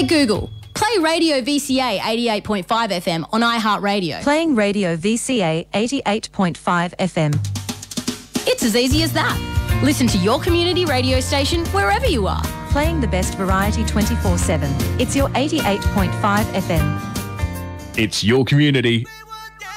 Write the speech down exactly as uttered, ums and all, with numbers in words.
Hey Google, play Radio V C A eighty-eight point five F M on iHeartRadio. Playing Radio V C A eighty-eight point five F M. It's as easy as that. Listen to your community radio station wherever you are. Playing the best variety twenty-four seven. It's your eighty-eight point five F M. It's your community,